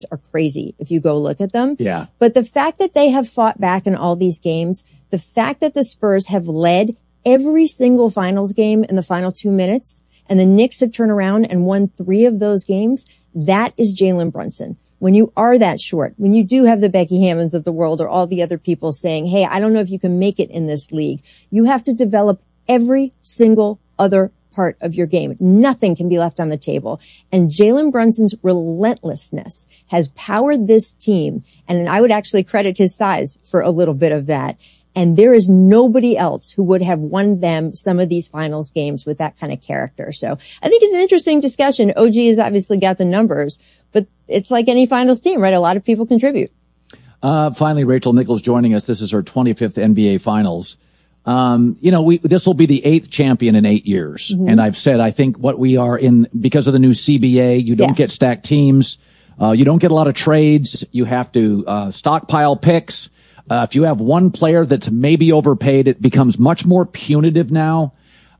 are crazy if you go look at them. Yeah. But the fact that they have fought back in all these games, the fact that the Spurs have led every single finals game in the final 2 minutes, and the Knicks have turned around and won 3 of those games, that is Jalen Brunson. When you are that short, when you do have the Becky Hammonds of the world or all the other people saying, hey, I don't know if you can make it in this league, you have to develop every single other part of your game. Nothing can be left on the table. And Jalen Brunson's relentlessness has powered this team. And I would actually credit his size for a little bit of that. And there is nobody else who would have won them some of these finals games with that kind of character. So I think it's an interesting discussion. OG has obviously got the numbers, but it's like any finals team, right? A lot of people contribute. Finally, Rachel Nichols joining us. This is her 25th NBA Finals. This will be the 8th champion in 8 years. Mm-hmm. And I've said, I think what we are in, because of the new CBA, you don't get stacked teams. You don't get a lot of trades. You have to, stockpile picks. If you have one player that's maybe overpaid, it becomes much more punitive now.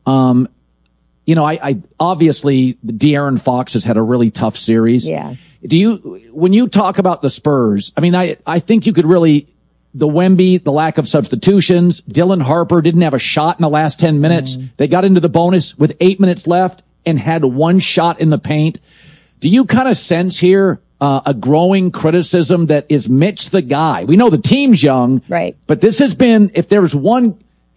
I obviously De'Aaron Fox has had a really tough series. Yeah. When you talk about the Spurs, I mean, I think you could really, the Wemby, the lack of substitutions, Dylan Harper didn't have a shot in the last 10 minutes. They got into the bonus with 8 minutes left and had one shot in the paint. Do you kind of sense here a growing criticism that is Mitch the guy? We know the team's young, right? But this has been, if there's one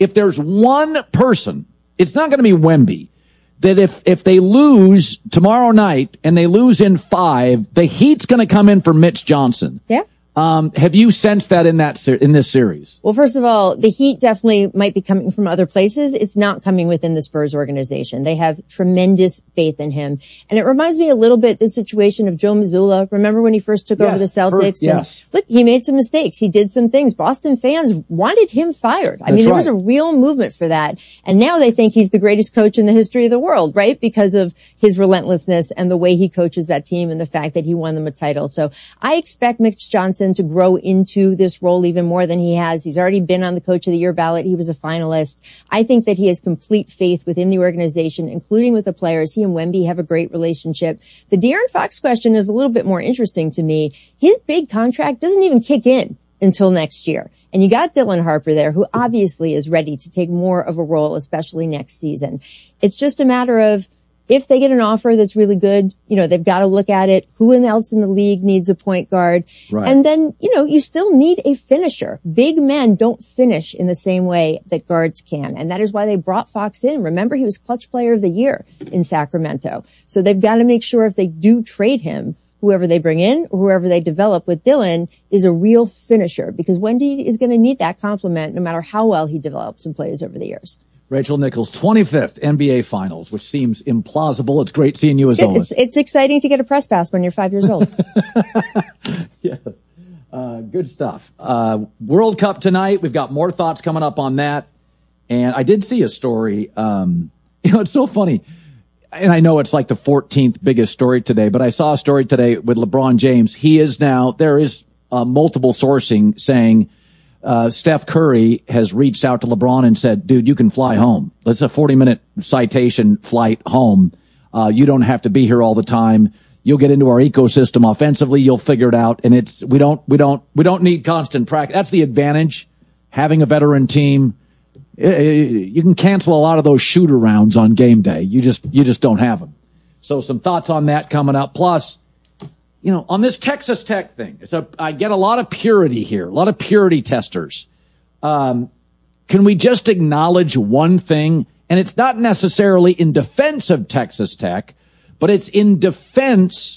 person, it's not going to be Wemby, that if they lose tomorrow night and they lose in 5, the heat's going to come in for Mitch Johnson. Yeah. Have you sensed that in this series? Well, first of all, the heat definitely might be coming from other places. It's not coming within the Spurs organization. They have tremendous faith in him. And it reminds me a little bit the situation of Joe Mazzulla. Remember when he first took over the Celtics? Yes. Look, he made some mistakes. He did some things. Boston fans wanted him fired. I mean, there was a real movement for that. And now they think he's the greatest coach in the history of the world, right? Because of his relentlessness and the way he coaches that team and the fact that he won them a title. So I expect Mitch Johnson to grow into this role even more than he has. He's already been on the Coach of the Year ballot. He was a finalist. I think that he has complete faith within the organization, including with the players. He and Wemby have a great relationship. The De'Aaron Fox question is a little bit more interesting to me. His big contract doesn't even kick in until next year. And you got Dylan Harper there, who obviously is ready to take more of a role, especially next season. It's just a matter of, if they get an offer that's really good, they've got to look at it. Who else in the league needs a point guard? Right. And then, you still need a finisher. Big men don't finish in the same way that guards can. And that is why they brought Fox in. Remember, he was clutch player of the year in Sacramento. So they've got to make sure if they do trade him, whoever they bring in or whoever they develop with Dylan is a real finisher, because Wendy is going to need that compliment no matter how well he develops and plays over the years. Rachel Nichols, 25th NBA Finals, which seems implausible. It's great seeing you as always. It's exciting to get a press pass when you're 5 years old. Yes. Good stuff. World Cup tonight. We've got more thoughts coming up on that. And I did see a story. It's so funny. And I know it's like the 14th biggest story today, but I saw a story today with LeBron James. There is multiple sourcing saying, Steph Curry has reached out to LeBron and said, dude, you can fly home. It's a 40-minute citation flight home. You don't have to be here all the time. You'll get into our ecosystem offensively. You'll figure it out. And we don't need constant practice. That's the advantage. Having a veteran team. You can cancel a lot of those shoot arounds on game day. You just don't have them. So some thoughts on that coming up. Plus, on this Texas Tech thing, I get a lot of purity here, a lot of purity testers. Can we just acknowledge one thing? And it's not necessarily in defense of Texas Tech, but it's in defense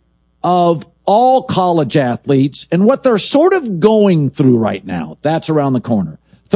of all college athletes and what they're sort of going through right now. That's around the corner.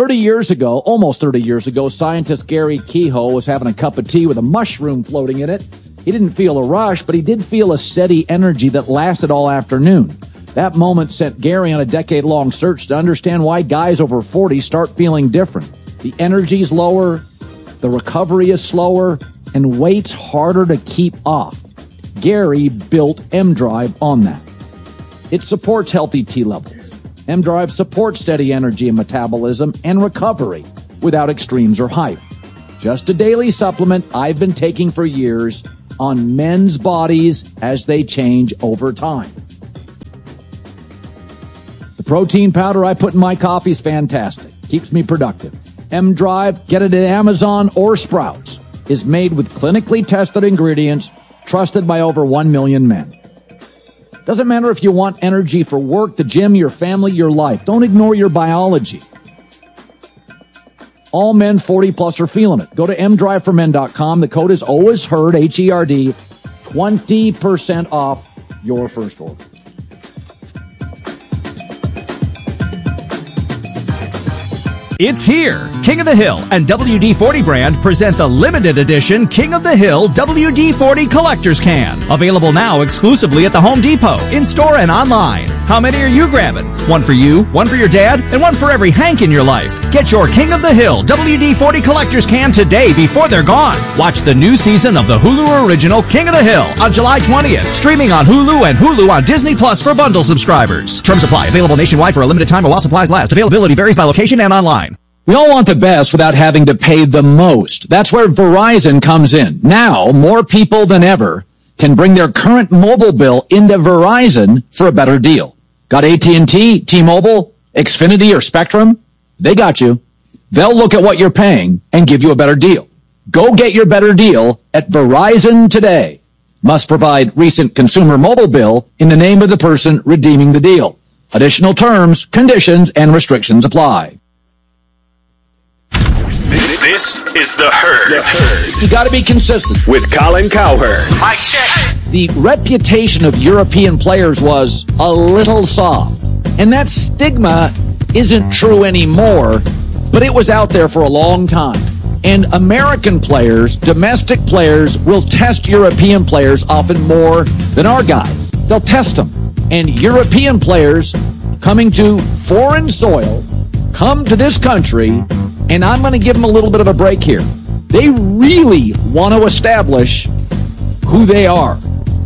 Almost 30 years ago, scientist Gary Kehoe was having a cup of tea with a mushroom floating in it. He didn't feel a rush, but he did feel a steady energy that lasted all afternoon. That moment sent Gary on a decade-long search to understand why guys over 40 start feeling different. The energy's lower, the recovery is slower, and weight's harder to keep off. Gary built M-Drive on that. It supports healthy T levels. M-Drive supports steady energy and metabolism and recovery without extremes or hype. Just a daily supplement I've been taking for years on men's bodies as they change over time. protein powder I put in my coffee is fantastic. Keeps me productive. M-Drive, get it at Amazon or Sprouts, is made with clinically tested ingredients trusted by over 1 million men. Doesn't matter if you want energy for work, the gym, your family, your life. Don't ignore your biology. All men 40 plus are feeling it. Go to mdriveformen.com. The code is always heard, H-E-R-D, 20% off your first order. It's here. King of the Hill and WD-40 brand present the limited edition King of the Hill WD-40 Collector's Can. Available now exclusively at the Home Depot, in-store and online. How many are you grabbing? One for you, one for your dad, and one for every Hank in your life. Get your King of the Hill WD-40 Collector's Can today before they're gone. Watch the new season of the Hulu original King of the Hill on July 20th. Streaming on Hulu and Hulu on Disney Plus for bundle subscribers. Terms apply. Available nationwide for a limited time while supplies last. Availability varies by location and online. We all want the best without having to pay the most. That's where Verizon comes in. Now, more people than ever can bring their current mobile bill into Verizon for a better deal. Got AT&T, T-Mobile, Xfinity, or Spectrum? They got you. They'll look at what you're paying and give you a better deal. Go get your better deal at Verizon today. Must provide recent consumer mobile bill in the name of the person redeeming the deal. Additional terms, conditions, and restrictions apply. This is The Herd. You got to be consistent. With Colin Cowherd. Mic check. The reputation of European players was a little soft. And that stigma isn't true anymore, but it was out there for a long time. And American players, domestic players, will test European players often more than our guys. They'll test them. And European players coming to foreign soil come to this country, and I'm going to give them a little bit of a break here. They really want to establish who they are.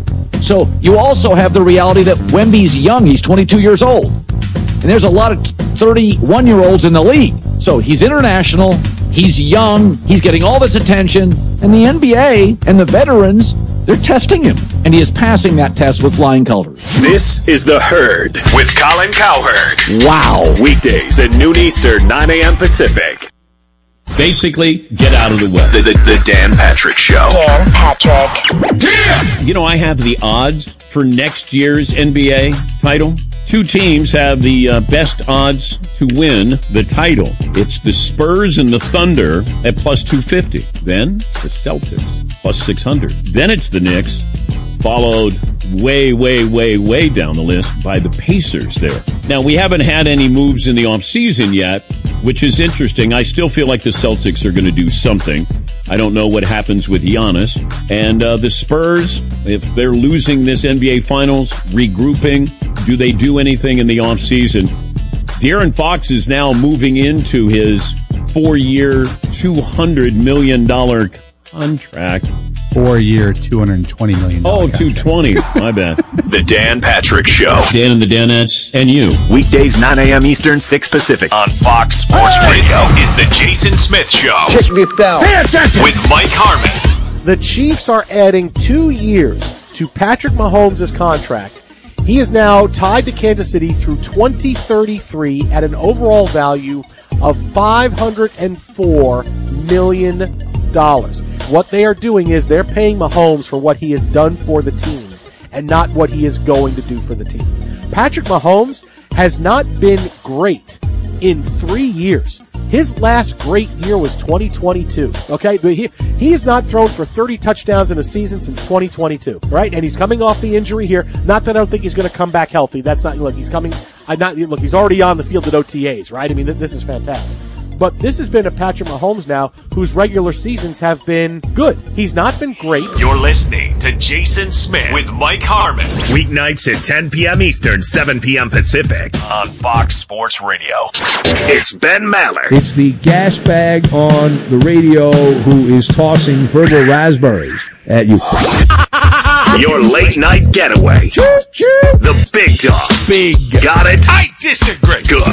So you also have the reality that Wemby's young. He's 22 years old. And there's a lot of 31-year-olds in the league. So he's international. He's young. He's getting all this attention. And the NBA and the veterans, they're testing him. And he is passing that test with flying colors. This is The Herd with Colin Cowherd. Wow. Weekdays at noon Eastern, 9 a.m. Pacific. Basically, get out of the way. The Dan Patrick Show. Dan Patrick. Yeah! You know, I have the odds for next year's NBA title. Two teams have the best odds to win the title. It's the Spurs and the Thunder at plus 250. Then the Celtics plus 600. Then it's the Knicks, followed way down the list by the Pacers there. Now, we haven't had any moves in the offseason yet, which is interesting. I still feel like the Celtics are going to do something. I don't know what happens with Giannis. And the Spurs, if they're losing this NBA Finals, regrouping, do they do anything in the offseason? De'Aaron Fox is now moving into his 4-year, $200 million contract. 4-year, $220 million. Oh, 220. My bad. The Dan Patrick Show. Dan and the Danettes and you. Weekdays, 9 a.m. Eastern, 6 Pacific. On Fox Sports Radio. This is the Jason Smith Show. Check this out. Pay attention. With Mike Harmon. The Chiefs are adding 2 years to Patrick Mahomes' contract. He is now tied to Kansas City through 2033 at an overall value of $504 million. What they are doing is they're paying Mahomes for what he has done for the team and not what he is going to do for the team. Patrick Mahomes has not been great in 3 years. His last great year was 2022, okay? But he has not thrown for 30 touchdowns in a season since 2022, right? And he's coming off the injury here. Not that I don't think he's going to come back healthy. That's not, look, he's coming, look, he's already on the field at OTAs, right? I mean, this is fantastic. But this has been a Patrick Mahomes now whose regular seasons have been good. He's not been great. You're listening to Jason Smith with Mike Harmon. Weeknights at 10 p.m. Eastern, 7 p.m. Pacific on Fox Sports Radio. It's Ben Maller. It's the gas bag on the radio who is tossing verbal raspberries at you. Your late night getaway. The big dog. Big. Got it? I disagree. Good.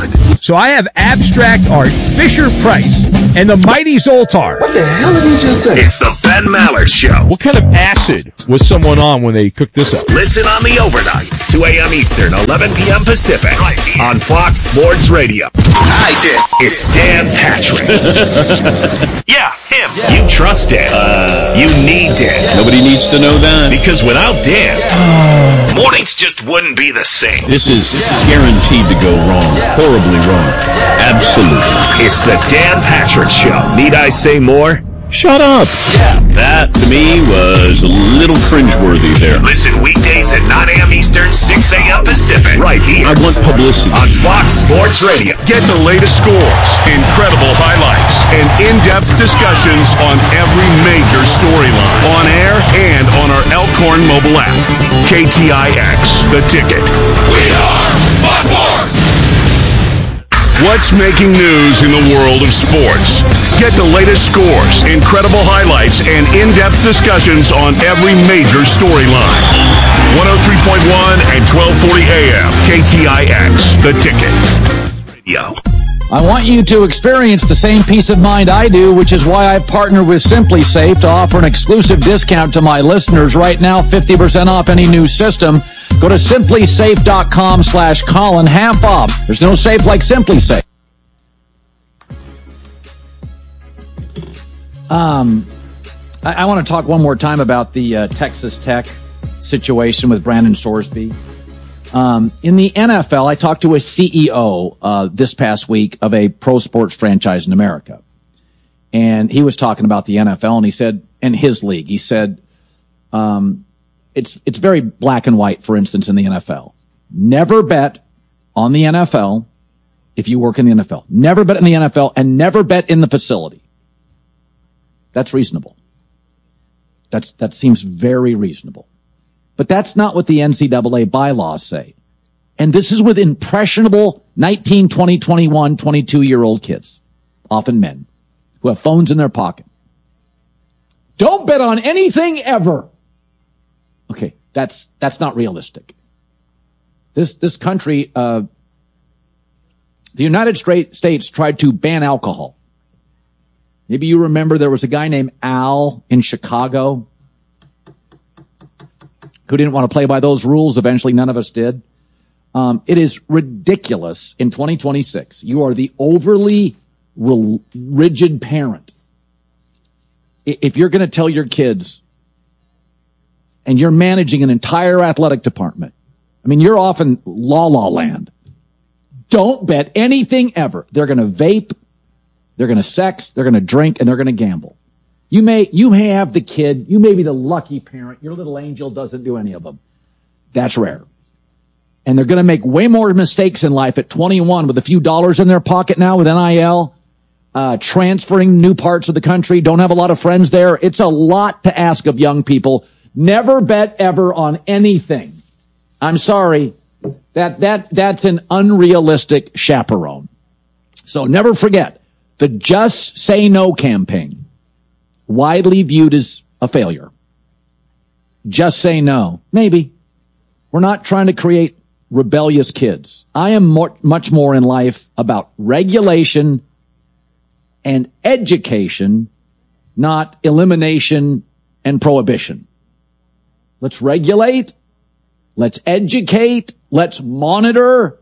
So I have abstract art, Fisher-Price, and the mighty Zoltar. What the hell did he just say? It's the Ben Maller Show. What kind of acid was someone on when they cooked this up? Listen on the overnights, 2 a.m. Eastern, 11 p.m. Pacific, right here on Fox Sports Radio. Hi, Dan. It's Dan Patrick. Yeah, him. Yeah. You trust Dan. You need Dan. Nobody needs to know that. Because without Dan, mornings just wouldn't be the same. This is guaranteed to go wrong. Horribly wrong. Absolutely. It's the Dan Patrick Show. Need I say more? Shut up. That, to me, was a little cringeworthy there. Listen weekdays at 9 a.m. Eastern, 6 a.m. Pacific. Right here. I want publicity. On Fox Sports Radio. Get the latest scores, incredible highlights, and in-depth discussions on every major storyline. On air and on our Elkhorn mobile app. KTIX, The Ticket. We are Fox Sports. What's making news in the world of sports? Get the latest scores, incredible highlights, and in-depth discussions on every major storyline. 103.1 and 1240 AM, KTIX, The Ticket. Yo. I want you to experience the same peace of mind I do, which is why I've partnered with Simply Safe to offer an exclusive discount to my listeners right now, 50% off any new system. Go to simplysafe.com/Colin, half off. There's no safe like Simply Safe. I want to talk one more time about the Texas Tech situation with Brandon Sorsby. In the NFL, I talked to a CEO this past week of a pro sports franchise in America. And he was talking about the NFL, and he said, and his league, he said, it's very black and white, for instance, in the NFL. Never bet on the NFL if you work in the NFL. Never bet in the NFL, and never bet in the facility. That's reasonable. That seems very reasonable. But that's not what the NCAA bylaws say. And this is with impressionable 19, 20, 21, 22-year-old kids, often men, who have phones in their pocket. Don't bet on anything ever. Okay, that's not realistic. This country, the United States tried to ban alcohol. Maybe you remember there was a guy named Al in Chicago who didn't want to play by those rules. Eventually, none of us did. It is ridiculous in 2026. You are the overly rigid parent. If you're going to tell your kids, and you're managing an entire athletic department, I mean, you're off in la-la land. Don't bet anything ever. They're going to vape, they're going to sex, they're going to drink, and they're going to gamble. You may have the kid, you may be the lucky parent, your little angel doesn't do any of them. That's rare. And they're going to make way more mistakes in life at 21 with a few dollars in their pocket now with NIL, transferring new parts of the country, don't have a lot of friends there. It's a lot to ask of young people. Never bet ever on anything. I'm sorry. That's an unrealistic chaperone. So never forget the Just Say No campaign, widely viewed as a failure. Just say no. Maybe. We're not trying to create rebellious kids. I am much more in life about regulation and education, not elimination and prohibition. Let's regulate. Let's educate. Let's monitor.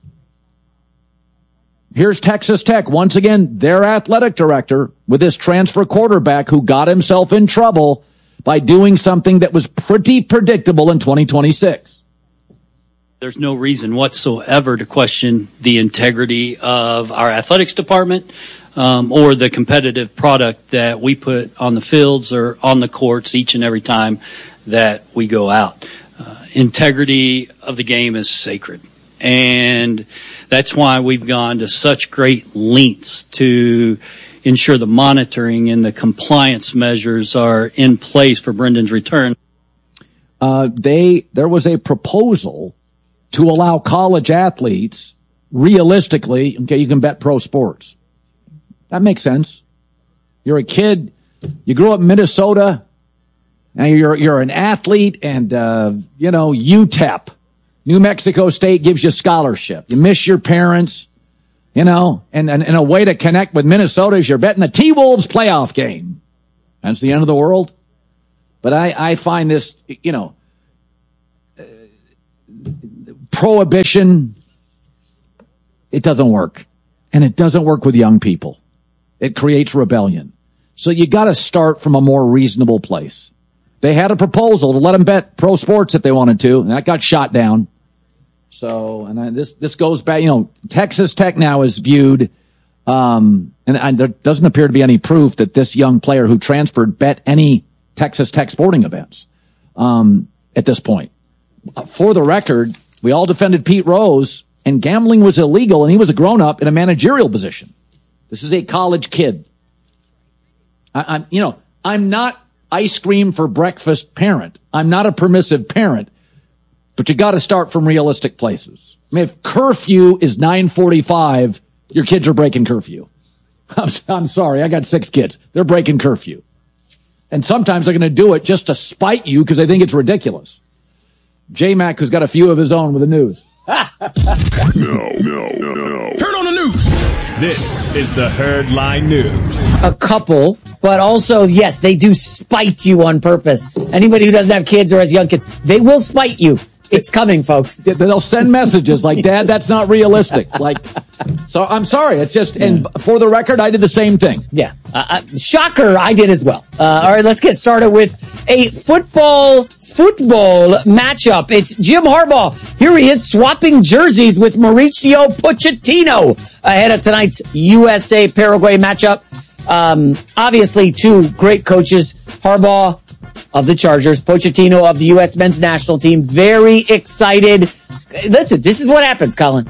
Here's Texas Tech. Once again, their athletic director with this transfer quarterback who got himself in trouble by doing something that was pretty predictable in 2026. There's no reason whatsoever to question the integrity of our athletics department or the competitive product that we put on the fields or on the courts each and every time that we go out. Integrity of the game is sacred. And that's why we've gone to such great lengths to ensure the monitoring and the compliance measures are in place for Brendan's return. There was a proposal to allow college athletes, realistically, okay, you can bet pro sports. That makes sense. You're a kid, you grew up in Minnesota, and you're an athlete, and UTEP, New Mexico State, gives you scholarship. You miss your parents. And a way to connect with Minnesota is you're betting the T-Wolves playoff game. That's the end of the world. But I find this, prohibition, it doesn't work. And it doesn't work with young people. It creates rebellion. So you got to start from a more reasonable place. They had a proposal to let them bet pro sports if they wanted to, and that got shot down. So, and this goes back, Texas Tech now is viewed, and there doesn't appear to be any proof that this young player who transferred bet any Texas Tech sporting events, at this point. For the record, we all defended Pete Rose, and gambling was illegal, and he was a grown-up in a managerial position. This is a college kid. I'm not ice cream for breakfast parent. I'm not a permissive parent, but you got to start from realistic places. I mean, if curfew is 9:45, your kids are breaking curfew. I'm sorry. I got 6 kids. They're breaking curfew. And sometimes they're going to do it just to spite you because they think it's ridiculous. J-Mac, who's got a few of his own with the news. No. Turn on the news. This is the Herd Line News. A couple, but also, yes, they do spite you on purpose. Anybody who doesn't have kids or has young kids, they will spite you. It's coming, folks. They'll send messages like, Dad, that's not realistic. So I'm sorry. It's just, and for the record, I did the same thing. Yeah. Shocker, I did as well. All right, let's get started with a football matchup. It's Jim Harbaugh. Here he is swapping jerseys with Mauricio Pochettino ahead of tonight's USA-Paraguay matchup. Obviously, 2 great coaches. Harbaugh of the Chargers, Pochettino of the U.S. men's national team. Very excited. Listen, this is what happens, Colin.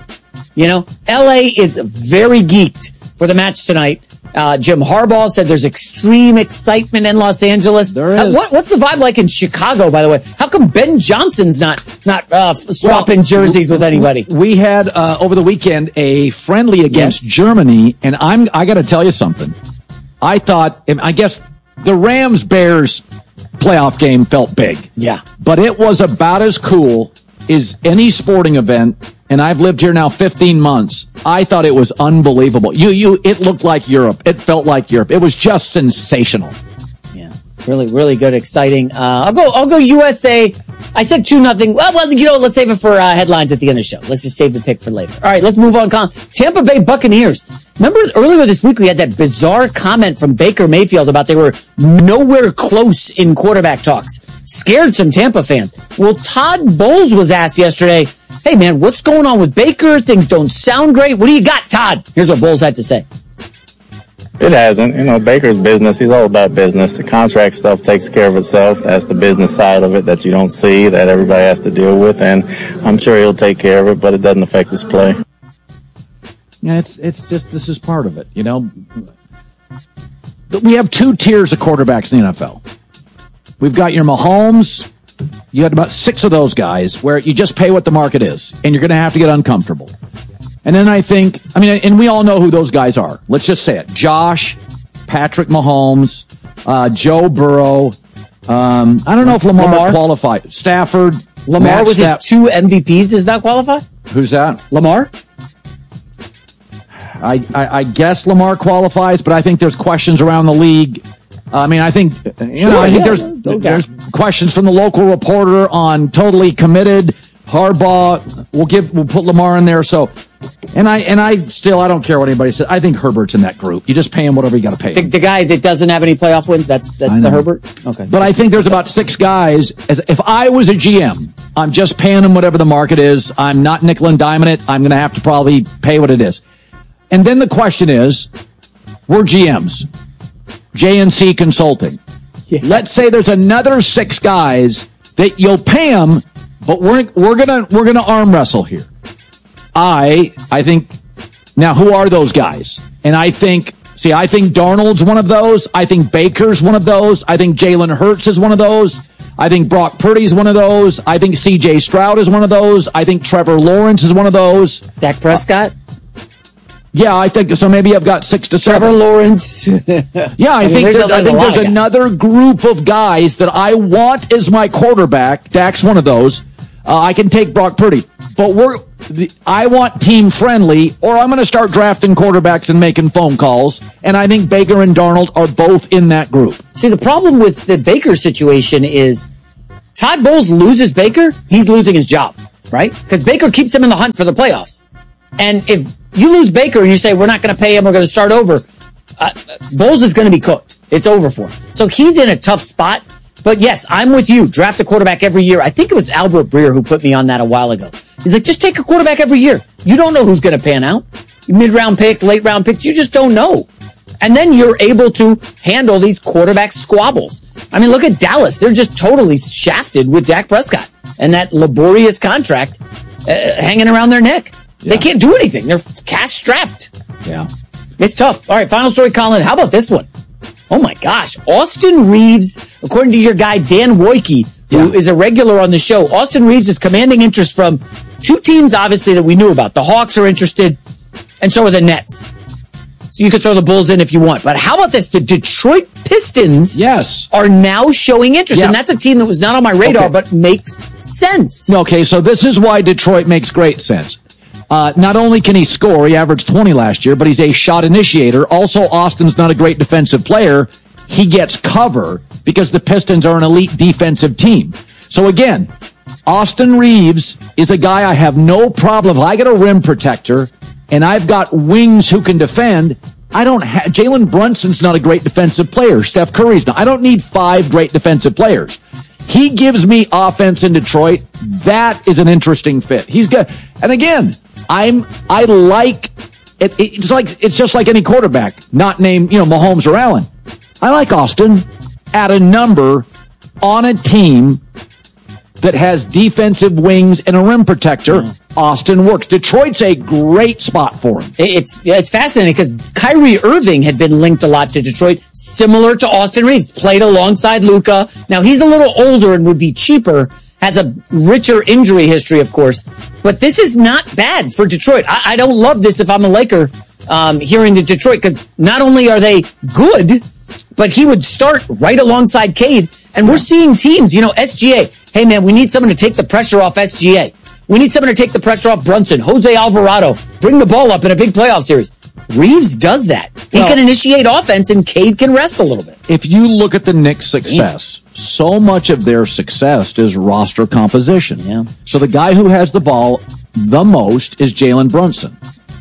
L.A. is very geeked for the match tonight. Jim Harbaugh said there's extreme excitement in Los Angeles. There is. What's the vibe like in Chicago, by the way? How come Ben Johnson's not swapping jerseys with anybody? We had, over the weekend, a friendly against Germany, and I got to tell you something. I guess the Rams-Bears playoff game felt big. Yeah. But it was about as cool as any sporting event, and I've lived here now 15 months. I thought it was unbelievable. It looked like Europe. It felt like Europe. It was just sensational. Yeah. Really, really good, exciting. I'll go USA. I said 2-0. Well, let's save it for headlines at the end of the show. Let's just save the pick for later. All right, let's move on, Colin. Tampa Bay Buccaneers. Remember earlier this week we had that bizarre comment from Baker Mayfield about they were nowhere close in quarterback talks. Scared some Tampa fans. Well, Todd Bowles was asked yesterday, hey, man, what's going on with Baker? Things don't sound great. What do you got, Todd? Here's what Bowles had to say. It hasn't. Baker's business, he's all about business. The contract stuff takes care of itself. That's the business side of it that you don't see, that everybody has to deal with, and I'm sure he'll take care of it, but it doesn't affect his play. Yeah, it's just, this is part of it, We have 2 tiers of quarterbacks in the NFL. We've got your Mahomes. You had about 6 of those guys where you just pay what the market is, and you're going to have to get uncomfortable. And then and we all know who those guys are. Let's just say it. Josh, Patrick Mahomes, Joe Burrow. I don't know if Lamar qualified. Stafford. Lamar with his 2 MVPs does not qualify? Who's that? Lamar? I guess Lamar qualifies, but I think there's questions around the league. I think there's questions from the local reporter on totally committed. Harbaugh, we'll put Lamar in there. So, and I don't care what anybody says. I think Herbert's in that group. You just pay him whatever you got to pay him. The guy that doesn't have any playoff wins, that's the Herbert? Okay. But I think there's about 6 guys. If I was a GM, I'm just paying them whatever the market is. I'm not nickel and diming it. I'm going to have to probably pay what it is. And then the question is, we're GMs. JNC Consulting. Yes. Let's say there's another 6 guys that you'll pay them, but we're gonna arm wrestle here. I think now who are those guys? And I think Darnold's one of those. I think Baker's one of those. I think Jalen Hurts is one of those. I think Brock Purdy's one of those. I think CJ Stroud is one of those. I think Trevor Lawrence is one of those. Dak Prescott? Yeah, I think so. Maybe I've got 6 to 7. Trevor Lawrence. Yeah, I think there's another group of guys that I want as my quarterback. Dak's one of those. I can take Brock Purdy, but I want team friendly, or I'm going to start drafting quarterbacks and making phone calls. And I think Baker and Darnold are both in that group. See, the problem with the Baker situation is Todd Bowles loses Baker, he's losing his job, right? Because Baker keeps him in the hunt for the playoffs. And if you lose Baker and you say, we're not going to pay him, we're going to start over, Bowles is going to be cooked. It's over for him. So he's in a tough spot. But yes, I'm with you. Draft a quarterback every year. I think it was Albert Breer who put me on that a while ago. He's like, just take a quarterback every year. You don't know who's going to pan out. Mid-round picks, late-round picks, you just don't know. And then you're able to handle these quarterback squabbles. I mean, look at Dallas. They're just totally shafted with Dak Prescott and that laborious contract hanging around their neck. Yeah. They can't do anything. They're cash-strapped. Yeah. It's tough. All right, final story, Colin. How about this one? Oh, my gosh. Austin Reeves, according to your guy, Dan Wojcicki, who is a regular on the show, Austin Reeves is commanding interest from two teams, obviously, that we knew about. The Hawks are interested, and so are the Nets. So you could throw the Bulls in if you want. But how about this? The Detroit Pistons are now showing interest. And that's a team that was not on my radar, but makes sense. Okay, so this is why Detroit makes great sense. Not only can he score, he averaged 20 last year, but he's a shot initiator. Also, Austin's not a great defensive player. He gets cover because the Pistons are an elite defensive team. So again, Austin Reeves is a guy I have no problem. If I get a rim protector and I've got wings who can defend, Jalen Brunson's not a great defensive player. Steph Curry's not. I don't need 5 great defensive players. He gives me offense in Detroit. That is an interesting fit. He's good. And again, I like it. It's just like any quarterback, not named, Mahomes or Allen. I like Austin at a number on a team that has defensive wings and a rim protector. Austin works. Detroit's a great spot for him. It's fascinating because Kyrie Irving had been linked a lot to Detroit, similar to Austin Reeves, played alongside Luka. Now he's a little older and would be cheaper, has a richer injury history, of course. But this is not bad for Detroit. I don't love this if I'm a Laker here in Detroit, because not only are they good, but he would start right alongside Cade. And we're seeing teams, SGA. Hey, man, we need someone to take the pressure off SGA. We need someone to take the pressure off Brunson, Jose Alvarado, bring the ball up in a big playoff series. Reeves does that. He can initiate offense, and Cade can rest a little bit. If you look at the Knicks' success, so much of their success is roster composition. Yeah. So the guy who has the ball the most is Jalen Brunson.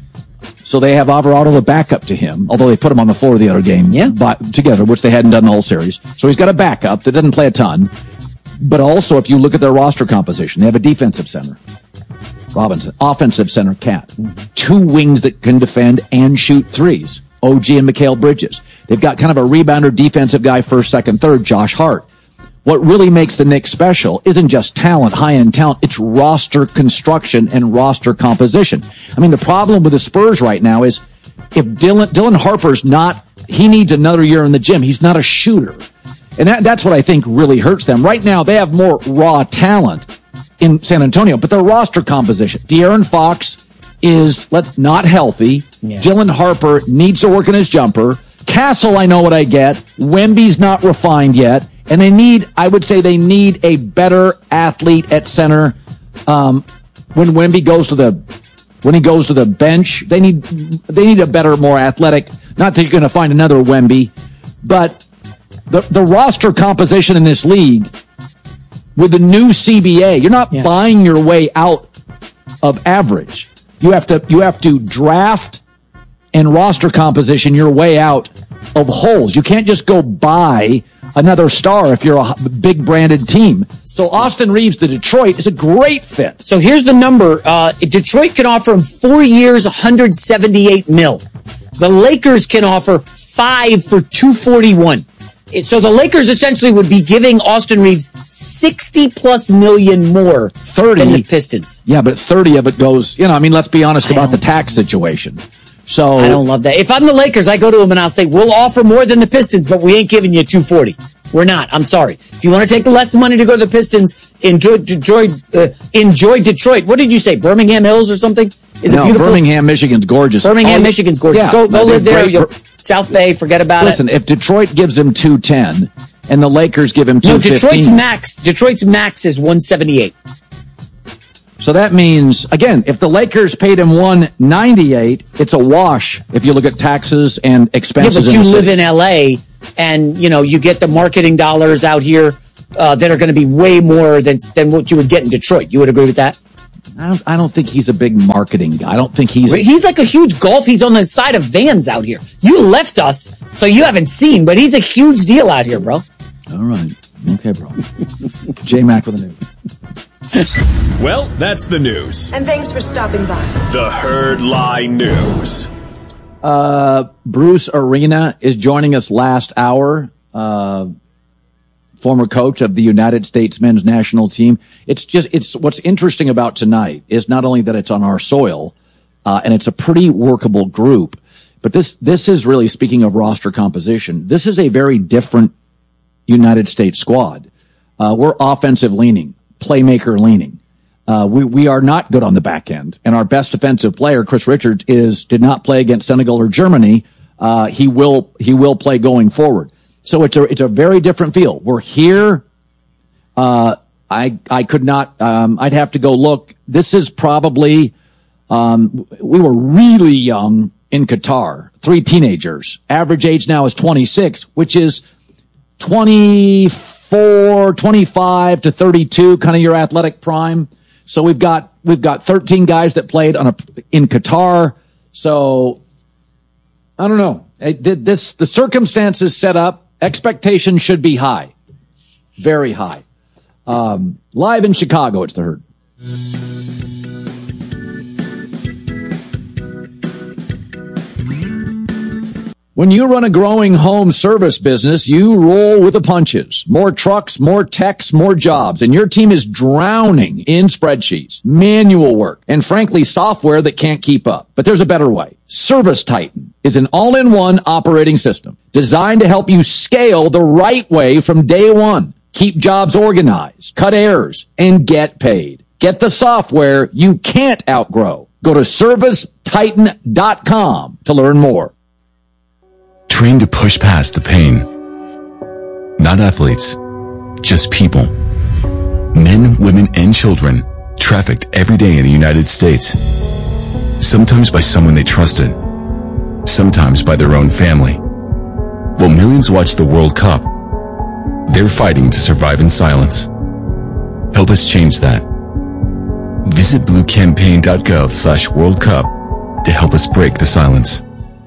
So they have Alvarado, the backup to him, although they put him on the floor the other game together, which they hadn't done the whole series. So he's got a backup that doesn't play a ton. But also, if you look at their roster composition, they have a defensive center, Robinson, offensive center, Cat, 2 wings that can defend and shoot threes, OG and Mikal Bridges. They've got kind of a rebounder defensive guy, first, second, third, Josh Hart. What really makes the Knicks special isn't just talent, high-end talent, it's roster construction and roster composition. I mean, the problem with the Spurs right now is if Dylan Harper's he needs another year in the gym. He's not a shooter. And that's what I think really hurts them. Right now, they have more raw talent in San Antonio, but their roster composition. De'Aaron Fox is not healthy. Yeah. Dylan Harper needs to work on his jumper. Castle, I know what I get. Wemby's not refined yet. And I would say they need a better athlete at center. When Wemby goes to the bench, they need a better, more athletic. Not that you're going to find another Wemby, but the roster composition in this league with the new CBA, you're not buying your way out of average. You have to draft and roster composition your way out of holes. You can't just go buy another star if you're a big branded team. So Austin Reeves to Detroit is a great fit. So here's the number. Detroit can offer him 4 years, $178 million. The Lakers can offer 5 for $241. So the Lakers essentially would be giving Austin Reeves $60+ million more 30 than the Pistons. Yeah, but 30 of it goes, let's be honest about the tax situation. So I don't love that. If I'm the Lakers, I go to them and I'll say, we'll offer more than the Pistons, but we ain't giving you $240. We're not. I'm sorry. If you want to take the less money to go to the Pistons, enjoy Detroit. What did you say? Birmingham Hills or something? Is it beautiful? Birmingham, Michigan's gorgeous. Michigan's gorgeous. Yeah, go live there. South Bay, forget about it. Listen, if Detroit gives him $210 and the Lakers give him $215. No, Detroit's max is $178. So that means, again, if the Lakers paid him $198, it's a wash if you look at taxes and expenses. Yeah, but you live in L.A., and, you get the marketing dollars out here that are going to be way more than what you would get in Detroit. You would agree with that? I don't think he's a big marketing guy. I don't think He's like a huge golf. He's on the side of vans out here. You left us, so you haven't seen, but he's a huge deal out here, bro. All right. Okay, bro. J-Mac with the news. Well, that's the news. And thanks for stopping by. The Herd Lie News. Bruce Arena is joining us last hour. Former coach of the United States men's national team. It's what's interesting about tonight is not only that it's on our soil, and it's a pretty workable group, but this is really, speaking of roster composition, this is a very different United States squad. We're offensive leaning, playmaker leaning. We are not good on the back end, and our best defensive player, Chris Richards, did not play against Senegal or Germany. He will play going forward. So it's a very different feel. We're here. I could not, I'd have to go look. This is probably, we were really young in Qatar, 3 teenagers. Average age now is 26, which is 24, 25 to 32, kind of your athletic prime. So we've got 13 guys that played in Qatar. So I don't know. The circumstances set up. Expectations should be high. Very high. Live in Chicago, it's the Herd. When you run a growing home service business, you roll with the punches. More trucks, more techs, more jobs, and your team is drowning in spreadsheets, manual work, and frankly, software that can't keep up. But there's a better way. Service Titan is an all-in-one operating system designed to help you scale the right way from day one. Keep jobs organized, cut errors, and get paid. Get the software you can't outgrow. Go to ServiceTitan.com to learn more. Trained to push past the pain. Not athletes, just people. Men, women, and children trafficked every day in the United States. Sometimes by someone they trusted. Sometimes by their own family. While millions watch the World Cup, they're fighting to survive in silence. Help us change that. Visit bluecampaign.gov/World Cup to help us break the silence.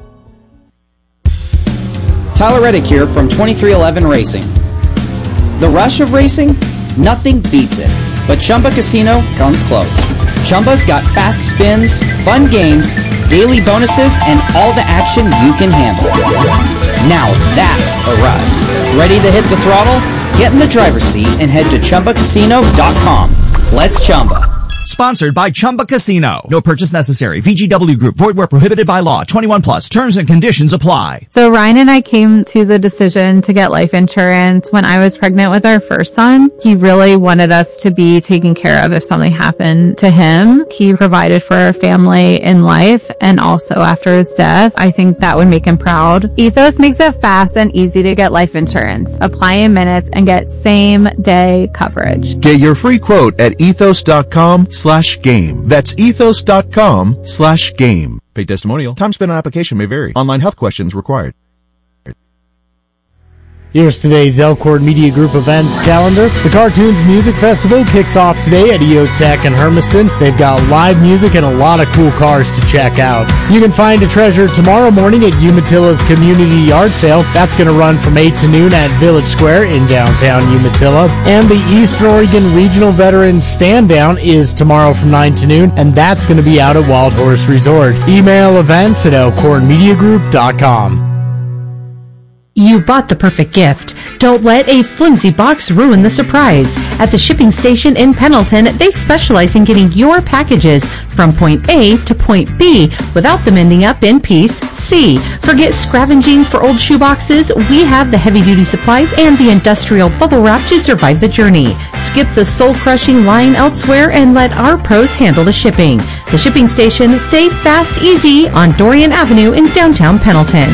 Tyler Reddick here from 2311 Racing. The rush of racing? Nothing beats it. But Chumba Casino comes close. Chumba's got fast spins, fun games, daily bonuses, and all the action you can handle. Now that's a ride. Ready to hit the throttle? Get in the driver's seat and head to ChumbaCasino.com. Let's Chumba. Sponsored by Chumba Casino. No purchase necessary. VGW Group. Void where prohibited by law. 21 plus. Terms and conditions apply. So Ryan and I came to the decision to get life insurance when I was pregnant with our first son. He really wanted us to be taken care of if something happened to him. He provided for our family in life and also after his death. I think that would make him proud. Ethos makes it fast and easy to get life insurance. Apply in minutes and get same day coverage. Get your free quote at ethos.com/game. That's ethos.com/game. Paid testimonial. Time spent on application may vary. Online health questions required. Here's today's Elkhorn Media Group events calendar. The Cartoons Music Festival kicks off today at EOTech in Hermiston. They've got live music and a lot of cool cars to check out. You can find a treasure tomorrow morning at Umatilla's Community Yard Sale. That's going to run from 8 to noon at Village Square in downtown Umatilla. And the Eastern Oregon Regional Veterans Stand Down is tomorrow from 9 to noon, and that's going to be out at Wild Horse Resort. Email events at elkhornmediagroup.com. You bought the perfect gift. Don't let a flimsy box ruin the surprise. At the shipping station in Pendleton, they specialize in getting your packages from point A to point B without them ending up in piece C. Forget scavenging for old shoeboxes. We have the heavy-duty supplies and the industrial bubble wrap to survive the journey. Skip the soul-crushing line elsewhere and let our pros handle the shipping. The shipping station, safe, fast, easy on Dorian Avenue in downtown Pendleton.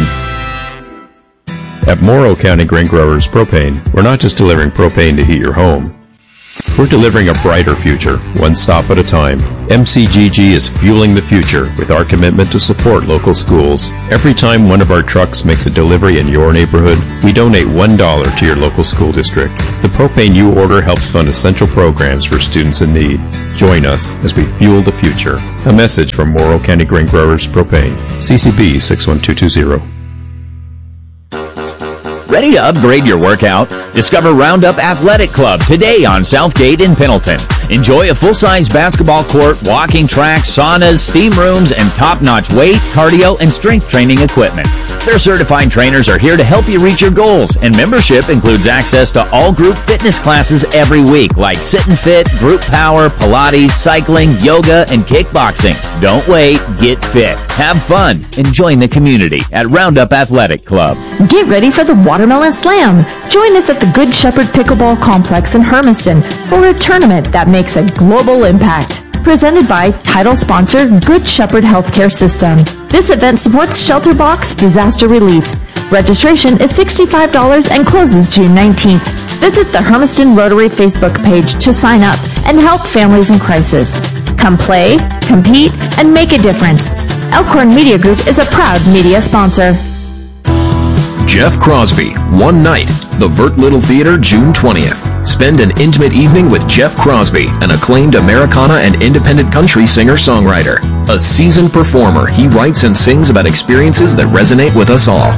At Morrow County Grain Growers Propane, we're not just delivering propane to heat your home. We're delivering a brighter future, one stop at a time. MCGG is fueling the future with our commitment to support local schools. Every time one of our trucks makes a delivery in your neighborhood, we donate $1 to your local school district. The propane you order helps fund essential programs for students in need. Join us as we fuel the future. A message from Morrow County Grain Growers Propane. CCB 61220. Ready to upgrade your workout? Discover Roundup Athletic Club today on Southgate in Pendleton. Enjoy a full-size basketball court, walking track, saunas, steam rooms, and top-notch weight, cardio, and strength training equipment. Their certified trainers are here to help you reach your goals, and membership includes access to all group fitness classes every week, like Sit and Fit, Group Power, Pilates, cycling, yoga, and kickboxing. Don't wait, get fit, have fun, and join the community at Roundup Athletic Club. Get ready for the Watermelon Slam. Join us at the Good Shepherd Pickleball Complex in Hermiston for a tournament that makes a global impact. Presented by title sponsor Good Shepherd Healthcare System. This event supports Shelter Box Disaster Relief. Registration is $65 and closes June 19th. Visit the Hermiston Rotary Facebook page to sign up and help families in crisis. Come play, compete, and make a difference. Elkhorn Media Group is a proud media sponsor. Jeff Crosby, One Night, the Vert Little Theater, June 20th. Spend an intimate evening with Jeff Crosby, an acclaimed Americana and independent country singer-songwriter. A seasoned performer, he writes and sings about experiences that resonate with us all.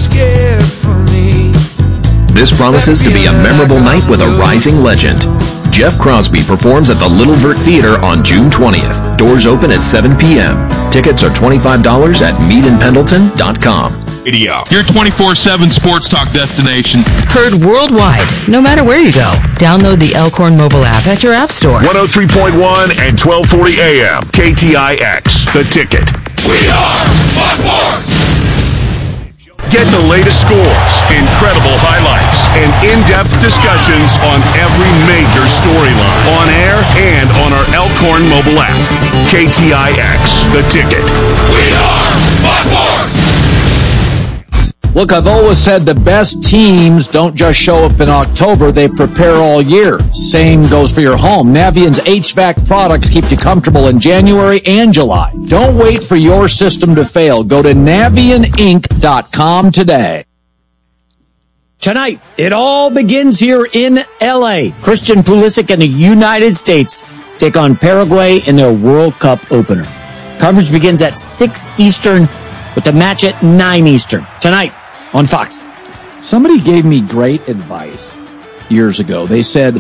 This promises to be a memorable night with a rising legend. Jeff Crosby performs at the Little Vert Theater on June 20th. Doors open at 7 p.m. Tickets are $25 at meetinpendleton.com. Your 24/7 sports talk destination. Heard worldwide, no matter where you go. Download the Elkhorn mobile app at your app store. 103.1 and 1240 AM. KTIX. The Ticket. We are Fox Sports. Get the latest scores, incredible highlights, and in-depth discussions on every major storyline. On air and on our Elkhorn mobile app. KTIX. The Ticket. We are Fox Sports. Look, I've always said the best teams don't just show up in October, they prepare all year. Same goes for your home. Navient's HVAC products keep you comfortable in January and July. Don't wait for your system to fail. Go to NavientInc.com today. Tonight, it all begins here in L.A. Christian Pulisic and the United States take on Paraguay in their World Cup opener. Coverage begins at 6 Eastern with the match at 9 Eastern. Tonight on Fox. Somebody gave me great advice years ago. They said,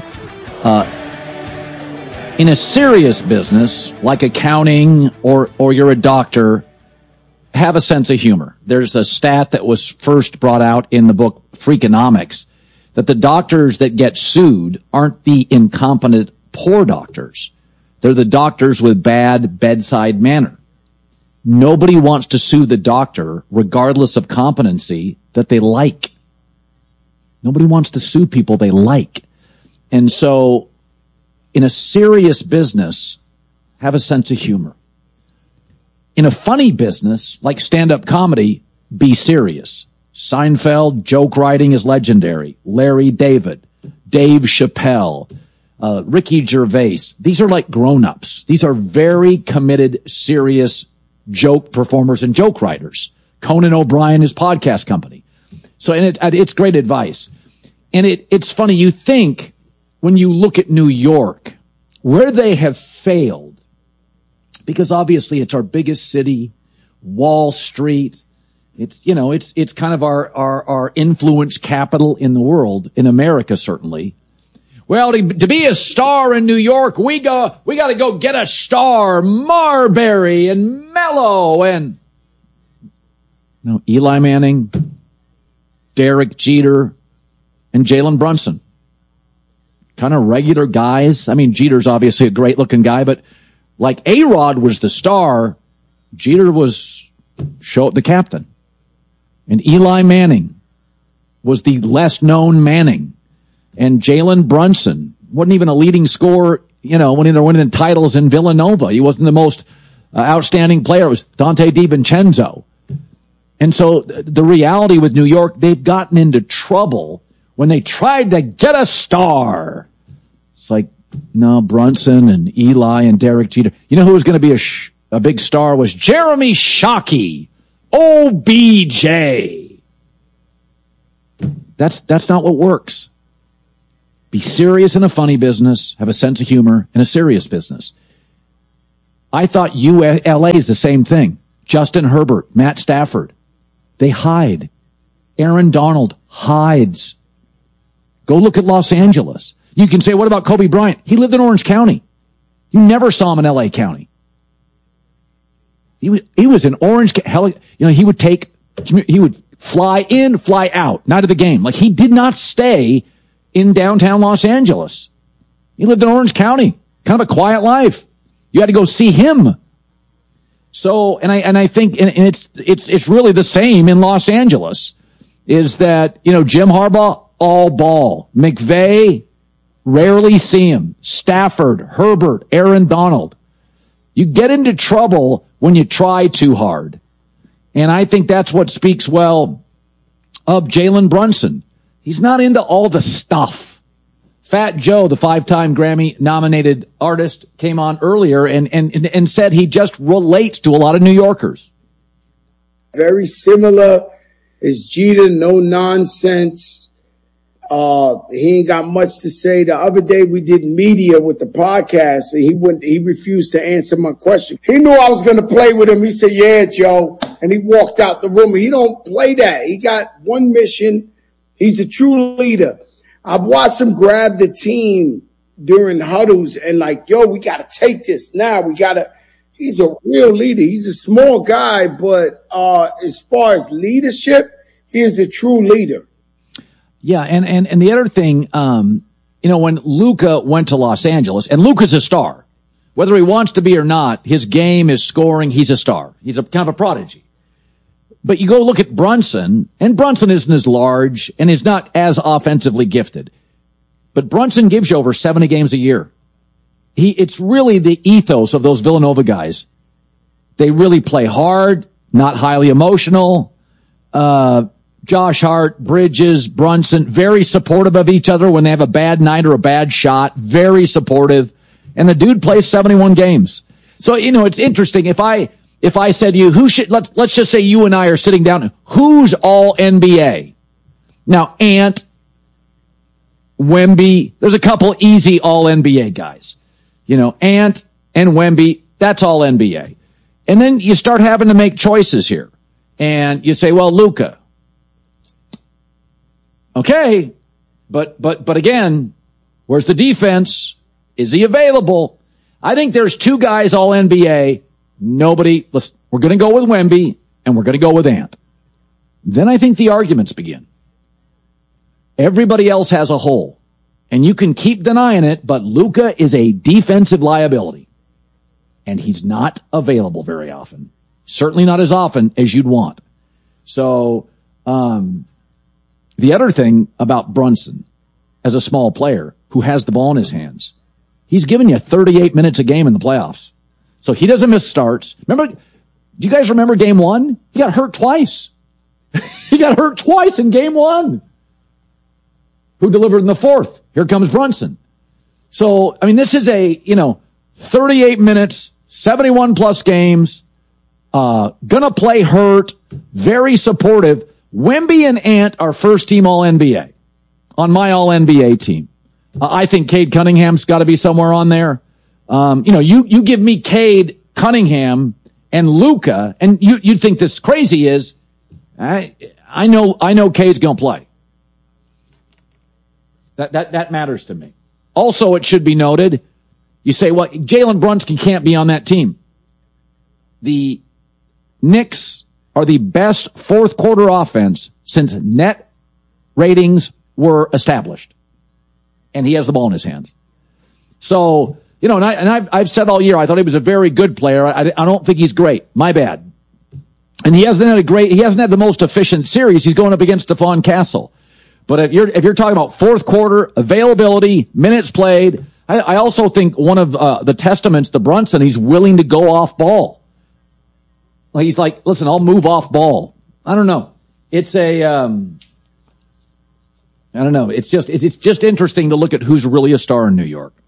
in a serious business like accounting or you're a doctor, have a sense of humor. There's a stat that was first brought out in the book Freakonomics that the doctors that get sued aren't the incompetent poor doctors. They're the doctors with bad bedside manner. Nobody wants to sue the doctor, regardless of competency, that they like. Nobody wants to sue people they like. And so, in a serious business, have a sense of humor. In a funny business, like stand-up comedy, be serious. Seinfeld, joke writing is legendary. Larry David, Dave Chappelle, Ricky Gervais. These are like grown-ups. These are very committed, serious joke performers and joke writers. Conan O'Brien, his podcast company. So, and it's great advice. And it's funny, you think, when you look at New York, where they have failed, because obviously it's our biggest city, Wall Street, it's kind of our influence capital in the world, in America certainly. Well, to be a star in New York, we got to go get a star, Marbury and Mello and Eli Manning, Derek Jeter, and Jalen Brunson. Kind of regular guys. I mean, Jeter's obviously a great looking guy, but like A-Rod was the star, Jeter was the captain. And Eli Manning was the less known Manning. And Jalen Brunson wasn't even a leading scorer, when they're winning titles in Villanova. He wasn't the most outstanding player. It was Dante DiVincenzo. And so the reality with New York, they've gotten into trouble when they tried to get a star. It's like No, Brunson and Eli and Derek Jeter. You know who was going to be a big star was Jeremy Shockey. OBJ. That's not what works. Be serious in a funny business, have a sense of humor in a serious business. I thought ULA is the same thing. Justin Herbert, Matt Stafford. They hide. Aaron Donald hides. Go look at Los Angeles. You can say, what about Kobe Bryant? He lived in Orange County. You never saw him in LA County. He was in Orange County. He would fly in, fly out, night of the game. Like, he did not stay in downtown Los Angeles. He lived in Orange County. Kind of a quiet life. You had to go see him. So, and I think, and it's really the same in Los Angeles, is that, Jim Harbaugh, all ball. McVay, rarely see him. Stafford, Herbert, Aaron Donald. You get into trouble when you try too hard. And I think that's what speaks well of Jalen Brunson. He's not into all the stuff. Fat Joe, the 5-time Grammy-nominated artist, came on earlier and said he just relates to a lot of New Yorkers. Very similar is Jeter, no nonsense. He ain't got much to say. The other day we did media with the podcast and he refused to answer my question. He knew I was going to play with him. He said, yeah, Joe. And he walked out the room. He don't play that. He got one mission. He's a true leader. I've watched him grab the team during huddles and we got to take this now. He's a real leader. He's a small guy, but, as far as leadership, he is a true leader. Yeah, and the other thing, when Luka went to Los Angeles, and Luka's a star, whether he wants to be or not, his game is scoring, he's a star. He's a kind of a prodigy. But you go look at Brunson, and Brunson isn't as large and is not as offensively gifted. But Brunson gives you over 70 games a year. It's really the ethos of those Villanova guys. They really play hard, not highly emotional. Josh Hart, Bridges, Brunson, very supportive of each other when they have a bad night or a bad shot. Very supportive. And the dude plays 71 games. So, it's interesting. If I said to you, let's just say you and I are sitting down, who's all NBA? Now, Ant, Wemby, there's a couple easy all NBA guys. Ant and Wemby, that's all NBA. And then you start having to make choices here. And you say, well, Luka. Okay, but again, where's the defense? Is he available? I think there's two guys all NBA. We're going to go with Wemby and we're going to go with Ant. Then I think the arguments begin. Everybody else has a hole and you can keep denying it, but Luka is a defensive liability and he's not available very often. Certainly not as often as you'd want. So, the other thing about Brunson, as a small player who has the ball in his hands, he's giving you 38 minutes a game in the playoffs. So he doesn't miss starts. Do you guys remember game one? He got hurt twice. He got hurt twice in game one. Who delivered in the fourth? Here comes Brunson. So, this is 38 minutes, 71 plus games, gonna play hurt, very supportive. Wemby and Ant are first team All-NBA on my All-NBA team. I think Cade Cunningham's got to be somewhere on there. You give me Cade Cunningham and Luka, and you'd think this crazy is, I know Cade's going to play. That matters to me. Also, it should be noted, you say, well, Jalen Brunson can't be on that team. The Knicks are the best fourth quarter offense since net ratings were established. And he has the ball in his hands. So, I've said all year, I thought he was a very good player. I don't think he's great. My bad. And he hasn't had the most efficient series. He's going up against Stephon Castle. But if you're talking about fourth quarter availability, minutes played, I also think one of the testaments to Brunson, he's willing to go off ball. He's like, listen, I'll move off ball. I don't know. It's I don't know. It's just interesting to look at who's really a star in New York.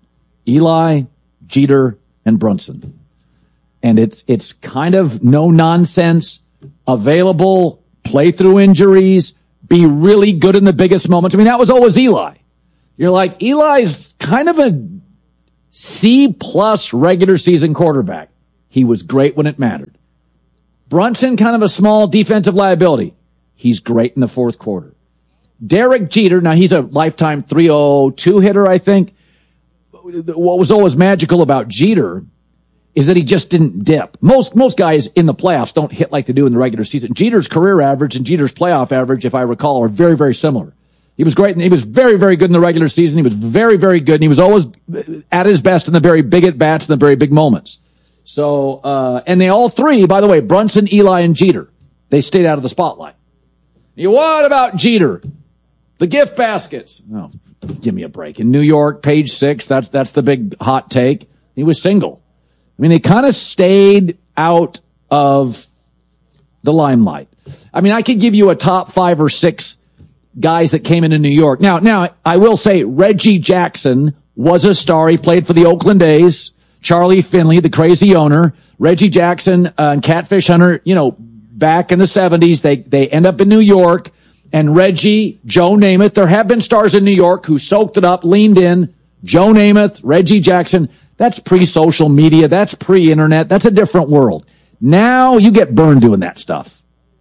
Eli, Jeter, and Brunson. And it's kind of no nonsense, available, play through injuries, be really good in the biggest moments. I mean, that was always Eli. You're like, Eli's kind of a C-plus regular season quarterback. He was great when it mattered. Brunson, kind of a small defensive liability. He's great in the fourth quarter. Derek Jeter, now he's a lifetime 302 hitter, I think. What was always magical about Jeter is that he just didn't dip. Most guys in the playoffs don't hit like they do in the regular season. Jeter's career average and Jeter's playoff average, if I recall, are very, very similar. He was great, and he was very, very good in the regular season. He was very, very good, and he was always at his best in the very big at-bats and the very big moments. So, and they all three, by the way, Brunson, Eli, and Jeter, they stayed out of the spotlight. What about Jeter? The gift baskets. Oh, give me a break. In New York, page 6, that's the big hot take. He was single. I mean, they kind of stayed out of the limelight. I mean, I could give you a top 5 or 6 guys that came into New York. Now, I will say Reggie Jackson was a star. He played for the Oakland A's. Charlie Finley, the crazy owner. Reggie Jackson and Catfish Hunter, back in the 70s, they end up in New York. And Reggie, Joe Namath, there have been stars in New York who soaked it up, leaned in. Joe Namath, Reggie Jackson, that's pre-social media. That's pre-internet. That's a different world. Now you get burned doing that stuff.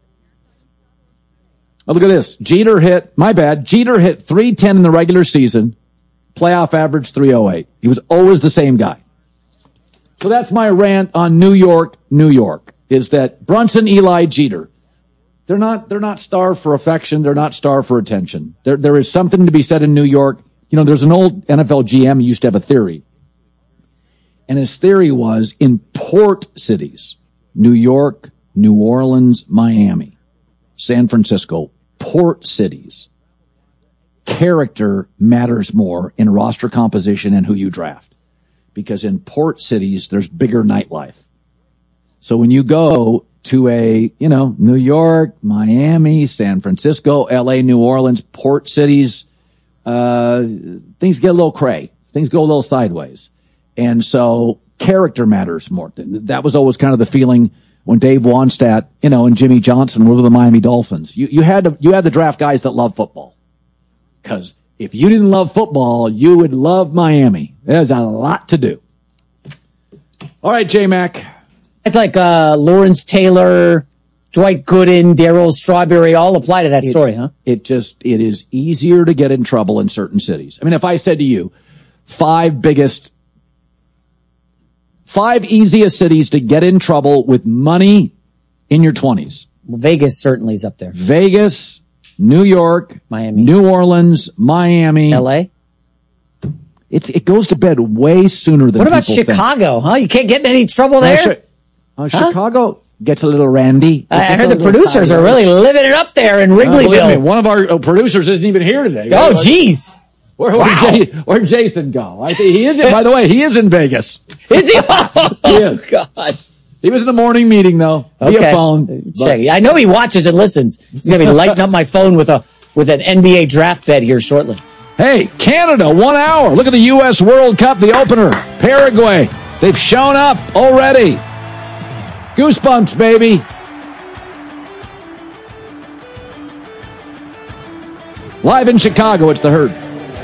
Oh, look at this. Jeter hit 310 in the regular season. Playoff average 308. He was always the same guy. So that's my rant on New York, is that Brunson, Eli, Jeter, they're not starved for affection. They're not starved for attention. There is something to be said in New York. There's an old NFL GM who used to have a theory. And his theory was in port cities, New York, New Orleans, Miami, San Francisco, port cities, character matters more in roster composition and who you draft. Because in port cities, there's bigger nightlife. So when you go to a, New York, Miami, San Francisco, LA, New Orleans, port cities, things get a little cray. Things go a little sideways. And so character matters more. That was always kind of the feeling when Dave Wannstedt, and Jimmy Johnson were with the Miami Dolphins. You had to draft guys that love football. Because if you didn't love football, you would love Miami. There's a lot to do. All right, J-Mac. It's like Lawrence Taylor, Dwight Gooden, Darryl Strawberry all apply to that story, huh? It is easier to get in trouble in certain cities. I mean, if I said to you, 5 easiest cities to get in trouble with money in your 20s. Well, Vegas certainly is up there. Vegas, New York, Miami, New Orleans, Miami, LA. It goes to bed way sooner than What about people Chicago, think. huh? You can't get in any trouble there? Chicago gets a little randy. I heard the producers are really living it up there in Wrigleyville. One of our producers isn't even here today. Oh, jeez. Where'd Jason go? I think he is. By the way, he is in Vegas. Is he? He is. God. He was in the morning meeting though. Okay. Via phone. Check. I know he watches and listens. He's gonna be lighting up my phone with an NBA draft bet here shortly. Hey, Canada, 1 hour. Look at the U.S. World Cup, the opener. Paraguay. They've shown up already. Goosebumps, baby. Live in Chicago, it's the Herd.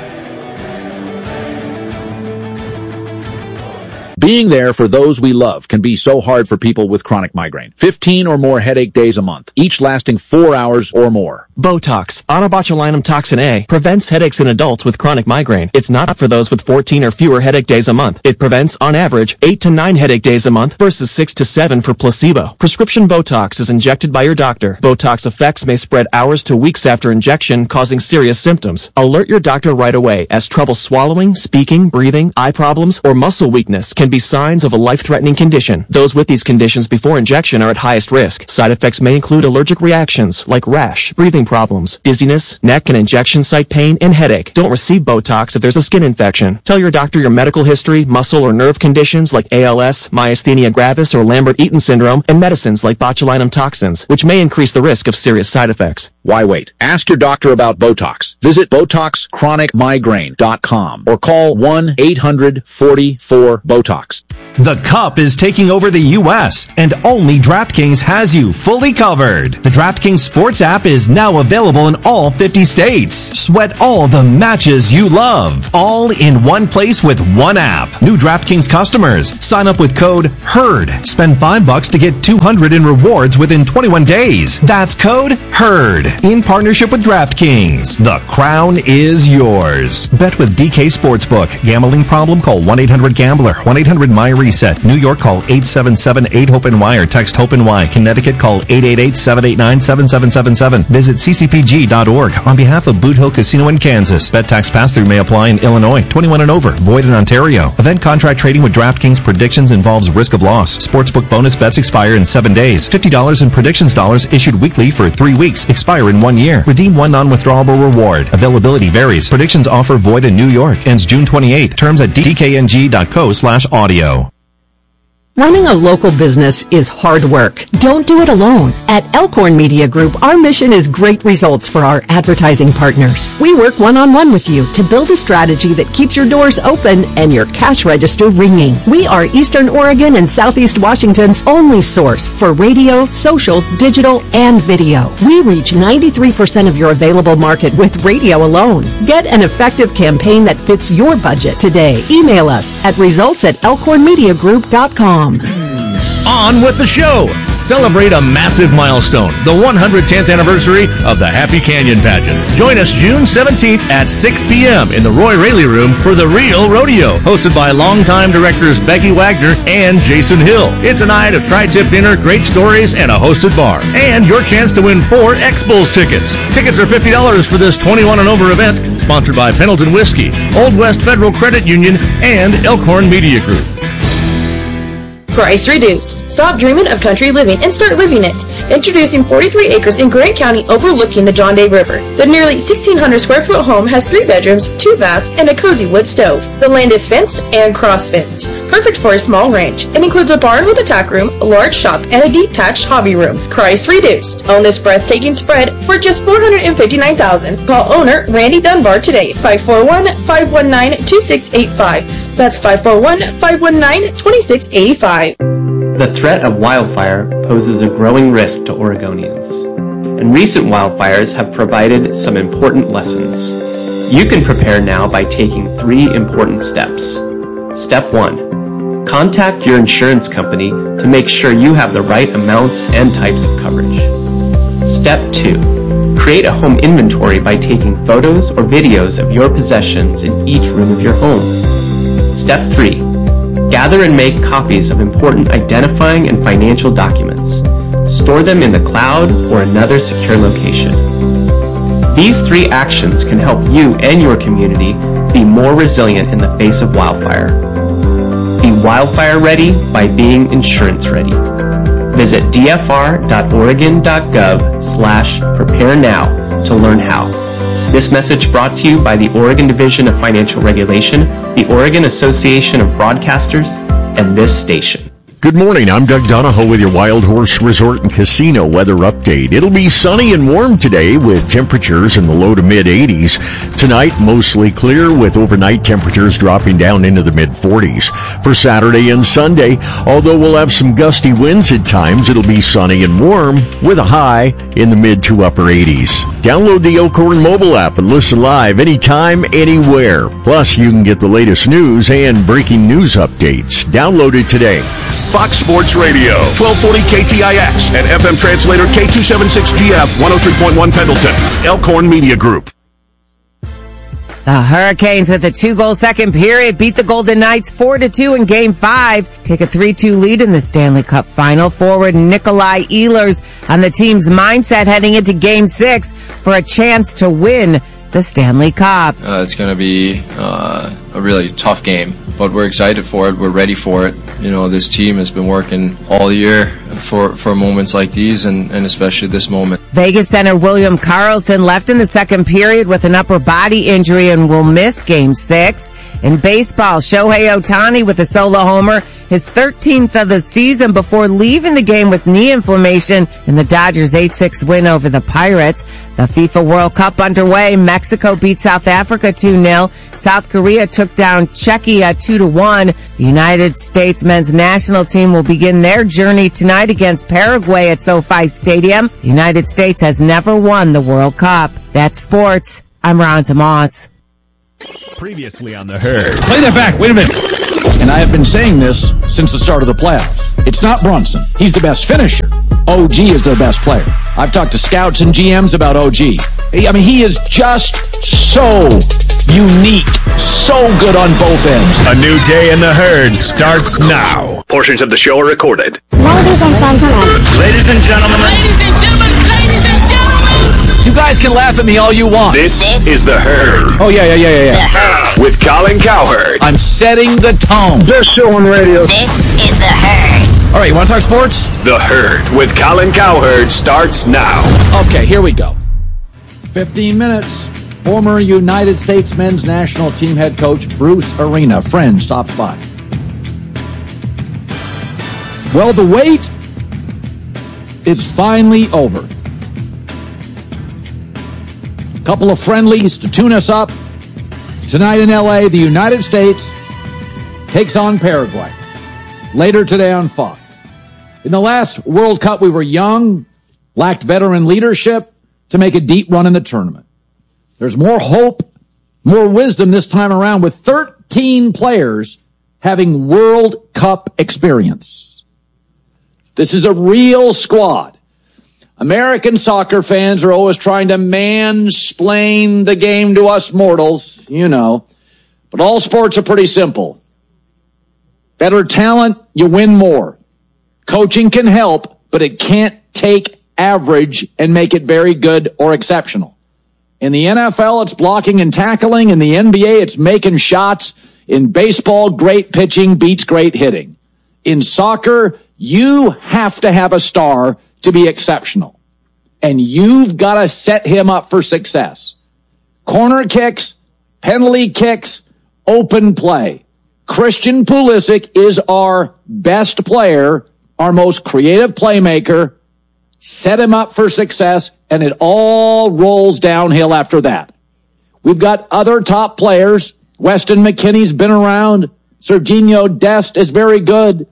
Being there for those we love can be so hard for people with chronic migraine. 15 or more headache days a month, each lasting 4 hours or more. Botox, onabotulinum toxin A, prevents headaches in adults with chronic migraine. It's not for those with 14 or fewer headache days a month. It prevents, on average, 8 to 9 headache days a month versus 6 to 7 for placebo. Prescription Botox is injected by your doctor. Botox effects may spread hours to weeks after injection, causing serious symptoms. Alert your doctor right away, as trouble swallowing, speaking, breathing, eye problems, or muscle weakness can be signs of a life-threatening condition. Those with these conditions before injection are at highest risk. Side effects may include allergic reactions like rash, breathing problems, dizziness, neck and injection site pain, and headache. Don't receive Botox if there's a skin infection. Tell your doctor your medical history, muscle or nerve conditions like ALS, myasthenia gravis, or Lambert-Eaton syndrome, and medicines like botulinum toxins, which may increase the risk of serious side effects. Why wait? Ask your doctor about Botox. Visit BotoxChronicMigraine.com or call 1-800-44-BOTOX. The Cup is taking over the U.S., and only DraftKings has you fully covered. The DraftKings Sports app is now available in all 50 states. Sweat all the matches you love, all in one place with one app. New DraftKings customers, sign up with code HERD. Spend $5 to get $200 in rewards within 21 days. That's code HERD. In partnership with DraftKings. The crown is yours. Bet with DK Sportsbook. Gambling problem? Call 1-800-GAMBLER. 1-800-MY-RESET. New York, call 877-8-HOPE-NY or text HOPE-NY. Connecticut, call 888-789-7777. Visit ccpg.org. On behalf of Boot Hill Casino in Kansas. Bet tax pass-through may apply in Illinois. 21 and over. Void in Ontario. Event contract trading with DraftKings predictions involves risk of loss. Sportsbook bonus bets expire in 7 days. $50 in predictions dollars issued weekly for 3 weeks. Expire in 1 year. Redeem one non-withdrawable reward. Availability varies. Predictions offer void in New York. Ends June 28th. Terms at dkng.co/audio. Running a local business is hard work. Don't do it alone. At Elkhorn Media Group, our mission is great results for our advertising partners. We work one-on-one with you to build a strategy that keeps your doors open and your cash register ringing. We are Eastern Oregon and Southeast Washington's only source for radio, social, digital, and video. We reach 93% of your available market with radio alone. Get an effective campaign that fits your budget today. Email us at results@elkhornmediagroup.com. On with the show. Celebrate a massive milestone, the 110th anniversary of the Happy Canyon Pageant. Join us June 17th at 6 p.m. in the Roy Raley Room for The Real Rodeo, hosted by longtime directors Becky Wagner and Jason Hill. It's a night of tri-tip dinner, great stories, and a hosted bar. And your chance to win 4 X-Bulls tickets. Tickets are $50 for this 21 and over event, sponsored by Pendleton Whiskey, Old West Federal Credit Union, and Elkhorn Media Group. Price reduced. Stop dreaming of country living and start living it. Introducing 43 acres in Grant County overlooking the John Day River. The nearly 1,600 square foot home has 3 bedrooms, 2 baths, and a cozy wood stove. The land is fenced and cross-fenced. Perfect for a small ranch. It includes a barn with a tack room, a large shop, and a detached hobby room. Price reduced. Own this breathtaking spread for just $459,000. Call owner Randy Dunbar today, 541-519-2685. That's 541-519-2685. The threat of wildfire poses a growing risk to Oregonians, and recent wildfires have provided some important lessons. You can prepare now by taking 3 important steps. Step 1. Contact your insurance company to make sure you have the right amounts and types of coverage. Step 2. Create a home inventory by taking photos or videos of your possessions in each room of your home. Step 3. Gather and make copies of important identifying and financial documents. Store them in the cloud or another secure location. These 3 actions can help you and your community be more resilient in the face of wildfire. Be wildfire ready by being insurance ready. Visit dfr.oregon.gov/prepare now to learn how. This message brought to you by the Oregon Division of Financial Regulation, the Oregon Association of Broadcasters, and this station. Good morning, I'm Doug Donahoe with your Wild Horse Resort and Casino weather update. It'll be sunny and warm today with temperatures in the low to mid-80s. Tonight, mostly clear with overnight temperatures dropping down into the mid-40s. For Saturday and Sunday, although we'll have some gusty winds at times, it'll be sunny and warm with a high in the mid to upper 80s. Download the Elkhorn mobile app and listen live anytime, anywhere. Plus, you can get the latest news and breaking news updates. Download it today. Fox Sports Radio, 1240 KTIX and FM translator K276GF 103.1 Pendleton. Elkhorn Media Group. The Hurricanes with a 2-goal second period beat the Golden Knights 4-2 in Game 5. Take a 3-2 lead in the Stanley Cup Final. Forward Nikolai Ehlers on the team's mindset heading into Game 6 for a chance to win the Stanley Cup. It's going to be a really tough game, but we're excited for it. We're ready for it. You know, this team has been working all year for moments like these, and especially this moment. Vegas center William Karlsson left in the second period with an upper body injury and will miss Game 6. In baseball, Shohei Ohtani with a solo homer his 13th of the season before leaving the game with knee inflammation in the Dodgers' 8-6 win over the Pirates. The FIFA World Cup underway. Mexico beat South Africa 2-0. South Korea took down Czechia 2-1. The United States men's national team will begin their journey tonight against Paraguay at SoFi Stadium. The United States has never won the World Cup. That's sports. I'm Ron Tomas. Previously on the Herd. Play that back. Wait a minute. And I have been saying this since the start of the playoffs. It's not Brunson. He's the best finisher. OG is their best player. I've talked to scouts and GMs about OG. I mean, he is just so unique, so good on both ends. A new day in the Herd starts now. Portions of the show are recorded. Ladies and gentlemen. Ladies and gentlemen. Ladies and gentlemen. Ladies and gentlemen. You guys can laugh at me all you want. This is the Herd. Oh, yeah. With Colin Cowherd. I'm setting the tone. Best show on radio. This is the Herd. All right, you want to talk sports? The Herd with Colin Cowherd starts now. Okay, here we go. 15 minutes. Former United States men's national team head coach Bruce Arena, friend, stops by. Well, the wait is finally over. A couple of friendlies to tune us up. Tonight in L.A., the United States takes on Paraguay. Later today on Fox. In the last World Cup, we were young, lacked veteran leadership to make a deep run in the tournament. There's more hope, more wisdom this time around with 13 players having World Cup experience. This is a real squad. American soccer fans are always trying to mansplain the game to us mortals, you know. But all sports are pretty simple. Better talent, you win more. Coaching can help, but it can't take average and make it very good or exceptional. In the NFL, it's blocking and tackling. In the NBA, it's making shots. In baseball, great pitching beats great hitting. In soccer, you have to have a star to be exceptional. And you've got to set him up for success. Corner kicks, penalty kicks, open play. Christian Pulisic is our best player, our most creative playmaker. Set him up for success, and it all rolls downhill after that. We've got other top players. Weston McKennie's been around. Serginho Dest is very good.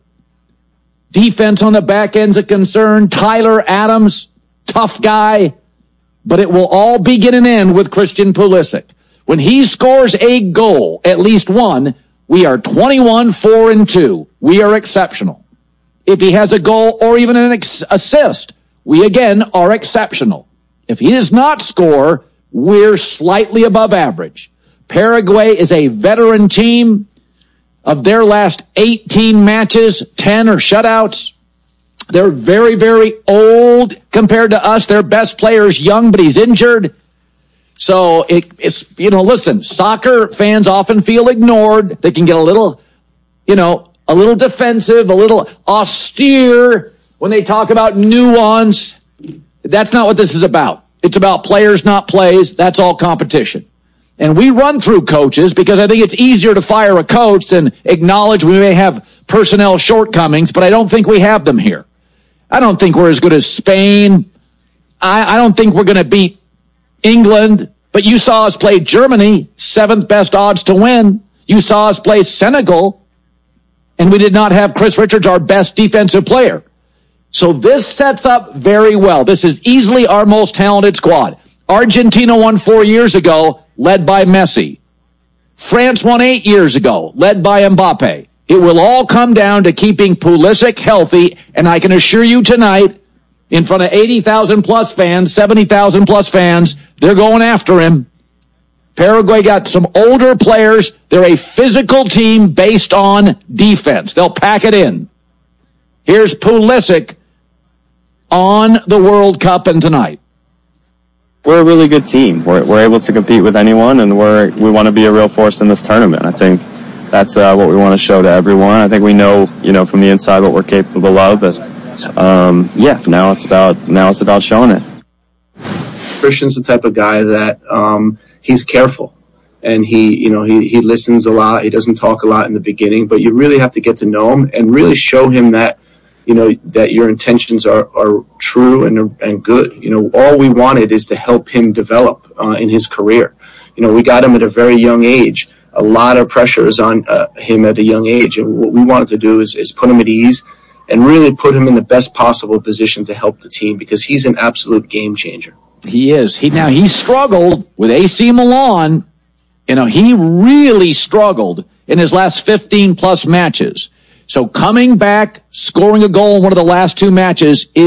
Defense on the back end's a concern. Tyler Adams, tough guy. But it will all begin and end with Christian Pulisic. When he scores a goal, at least one, we are 21-4-2. We are exceptional. If he has a goal or even an assist, we again are exceptional. If he does not score, we're slightly above average. Paraguay is a veteran team. Of their last 18 matches, 10 are shutouts. They're very, very old compared to us. Their best player is young, but he's injured. So it's, listen, soccer fans often feel ignored. They can get a little, a little defensive, a little austere when they talk about nuance. That's not what this is about. It's about players, not plays. That's all competition. And we run through coaches because I think it's easier to fire a coach than acknowledge we may have personnel shortcomings, but I don't think we have them here. I don't think we're as good as Spain. I don't think we're going to beat England, but you saw us play Germany, 7th best odds to win. You saw us play Senegal, and we did not have Chris Richards, our best defensive player. So this sets up very well. This is easily our most talented squad. Argentina won 4 years ago, led by Messi. France won 8 years ago, led by Mbappe. It will all come down to keeping Pulisic healthy, and I can assure you tonight, in front of 80,000 plus fans, 70,000 plus fans, they're going after him. Paraguay got some older players. They're a physical team based on defense. They'll pack it in. Here's Pulisic on the World Cup and tonight. We're a really good team. We're able to compete with anyone, and we want to be a real force in this tournament. I think that's what we want to show to everyone. I think we know, from the inside what we're capable of. But, now it's about showing it. Christian's the type of guy that he's careful. and he listens a lot. He doesn't talk a lot in the beginning, but you really have to get to know him and really show him that, that your intentions are true and good. All we wanted is to help him develop in his career. We got him at a very young age. A lot of pressure is on him at a young age, and what we wanted to do is put him at ease and really put him in the best possible position to help the team, because he's an absolute game changer. He is. He struggled with AC Milan. He really struggled in his last 15 plus matches. So coming back, scoring a goal in one of the last 2 matches is